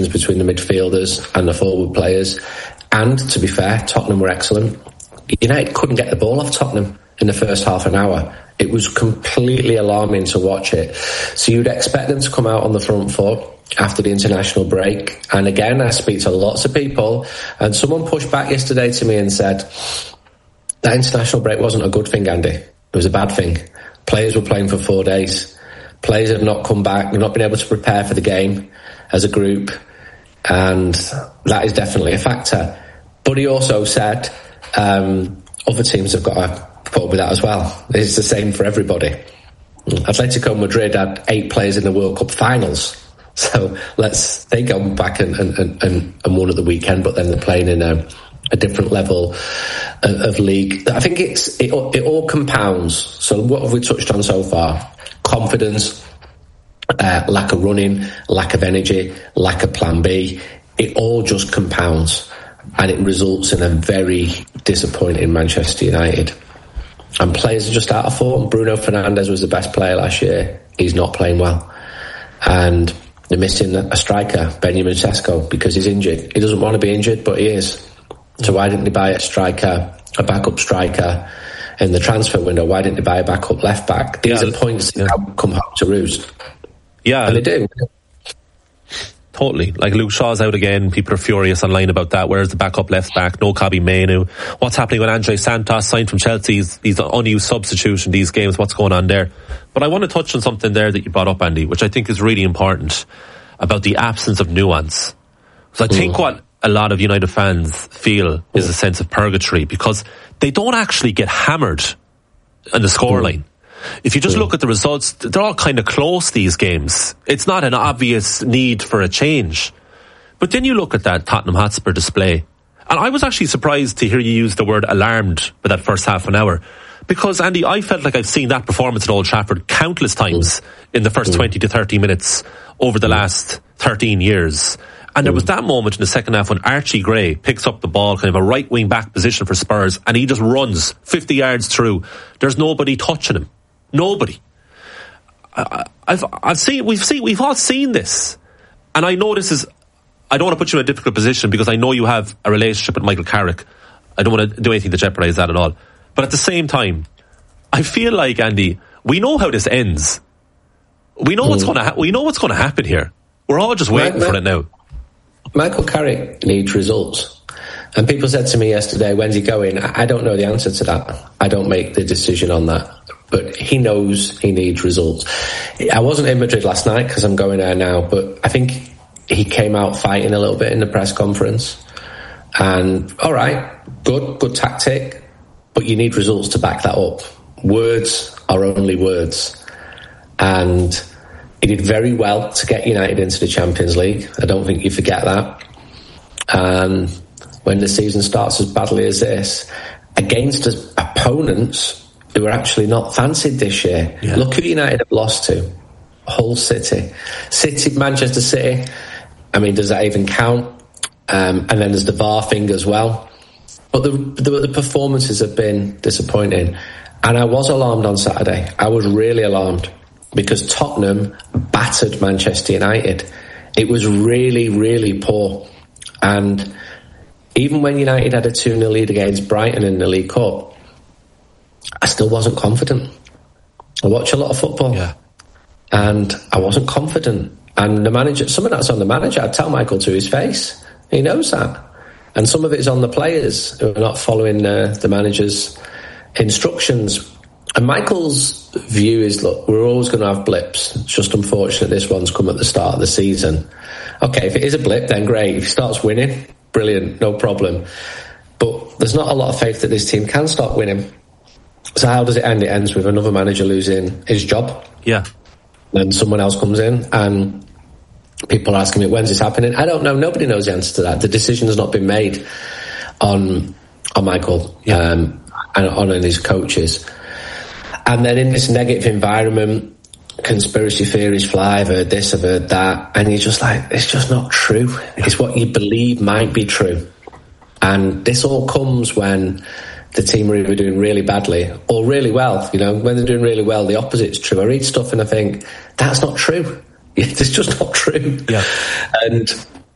communications between the midfielders and the forward players. And to be fair, Tottenham were excellent. United couldn't get the ball off Tottenham in the first half an hour. It was completely alarming to watch it. So you'd expect them to come out on the front foot after the international break. And again, I speak to lots of people, and someone pushed back yesterday to me and said that international break wasn't a good thing, Andy. It was a bad thing. Players were playing for 4 days. Players have not come back. They've not been able to prepare for the game as a group. And that is definitely a factor. But he also said other teams have got to put up with that as well. It's the same for everybody. Atletico Madrid had 8 players in the World Cup finals. So they go back and won at the weekend, but then they're playing in a different level of league. I think it all compounds. So what have we touched on so far? Confidence, lack of running, lack of energy, lack of plan B. It all just compounds, and it results in a very disappointing Manchester United. And players are just out of form. Bruno Fernandes was the best player last year. He's not playing well. And they're missing a striker, Benjamin Sesko, because he's injured. He doesn't want to be injured, but he is. So why didn't they buy a backup striker in the transfer window? Why didn't they buy a backup left back? These are points that come home to roost. Yeah. And they do. Totally. Like Luke Shaw's out again. People are furious online about that. Where's the backup left back? No Kobbie Mainoo. What's happening when Andre Santos signed from Chelsea? He's an unused substitute in these games. What's going on there? But I want to touch on something there that you brought up, Andy, which I think is really important, about the absence of nuance. Because I think what a lot of United fans feel is a sense of purgatory, because they don't actually get hammered in the scoreline. If you just look at the results, they're all kind of close, these games. It's not an obvious need for a change. But then you look at that Tottenham Hotspur display, and I was actually surprised to hear you use the word alarmed for that first half an hour. Because, Andy, I felt like I've seen that performance at Old Trafford countless times in the first 20 to 30 minutes over the last 13 years. And there was that moment in the second half when Archie Gray picks up the ball, kind of a right wing back position for Spurs, and he just runs 50 yards through. There's nobody touching him. Nobody. We've all seen this. And I know this is, I don't want to put you in a difficult position because I know you have a relationship with Michael Carrick. I don't want to do anything to jeopardise that at all. But at the same time, I feel like, Andy, we know how this ends. We know what's going to happen here. We're all just waiting for it now. Michael Carrick needs results. And people said to me yesterday, when's he going? I don't know the answer to that. I don't make the decision on that. But he knows he needs results. I wasn't in Madrid last night because I'm going there now, but I think he came out fighting a little bit in the press conference. And all right, good tactic, but you need results to back that up. Words are only words. And he did very well to get United into the Champions League. I don't think you forget that. And when the season starts as badly as this, against opponents who were actually not fancied this year. Yeah. Look who United have lost to. Hull City. Manchester City. I mean, does that even count? And then there's the VAR thing as well. But the performances have been disappointing. And I was alarmed on Saturday. I was really alarmed because Tottenham battered Manchester United. It was really, really poor. And even when United had a 2-0 lead against Brighton in the League Cup, I still wasn't confident. I watch a lot of football, and I wasn't confident. And the manager, some of that's on the manager. I'd tell Michael to his face. He knows that. And some of it is on the players who are not following the manager's instructions. And Michael's view is, look, we're always going to have blips. It's just unfortunate this one's come at the start of the season. Okay, if it is a blip, then great. If he starts winning, brilliant, no problem. But there's not a lot of faith that this team can start winning. So how does it end? It ends with another manager losing his job. Yeah. Then someone else comes in and people are asking me, when's this happening? I don't know. Nobody knows the answer to that. The decision has not been made on Michael and on his coaches. And then in this negative environment, conspiracy theories fly. I've heard this, I've heard that. And you're just like, it's just not true. It's what you believe might be true. And this all comes when the team are either doing really badly or really well. You know, when they're doing really well, the opposite's true. I read stuff and I think, that's not true. It's just not true. Yeah. And